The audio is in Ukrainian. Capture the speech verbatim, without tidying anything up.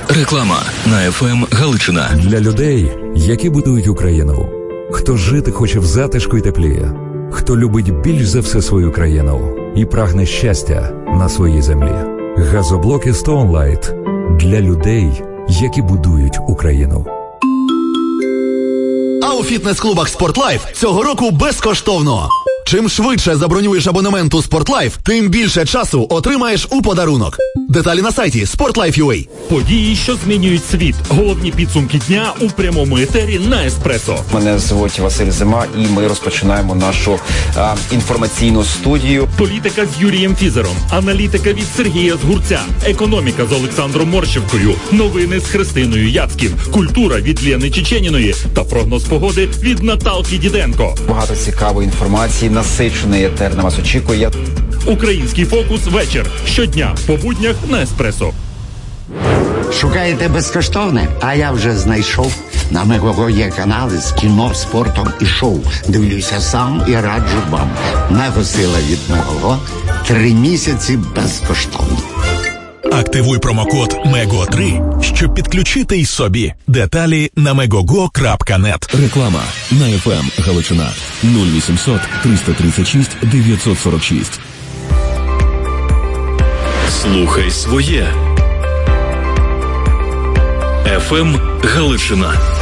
Реклама на еф ем Галичина. Для людей, які будують Україну. Хто жити хоче в затишку й теплі. Хто любить більш за все свою країну і прагне щастя на своїй землі. Газоблоки Stone Light для людей, які будують Україну. А у фітнес-клубах «Спортлайф» цього року безкоштовно. Чим швидше забронюєш абонемент у «Спортлайф», тим більше часу отримаєш у подарунок. Деталі на сайті спортлайф крапка ю а. Події, що змінюють світ. Головні підсумки дня у прямому етері на Еспресо. Мене звуть Василь Зима, і ми розпочинаємо нашу а, інформаційну студію. Політика з Юрієм Фізером, аналітика від Сергія Згурця, економіка з Олександром Морщевкою, новини з Христиною Яцьків, культура від Лєни Чеченіної та прогноз погоди від Наталки Діденко. Багато цікавої інформації, насичений етер на вас очікує. Український фокус вечір. Щодня по буднях на Еспресо. Шукаєте безкоштовне? А я вже знайшов. На Мегого є канали з кіно, спортом і шоу. Дивлюся сам і раджу вам. Мегосила від Мегого. Три місяці безкоштовно. Активуй промокод мего три, щоб підключити й собі. Деталі на мегого крапка нет. Реклама на еф ем Галичина. нуль вісімсот триста тридцять шість дев'ятсот сорок шість. Слухай своє. еф ем Галичина.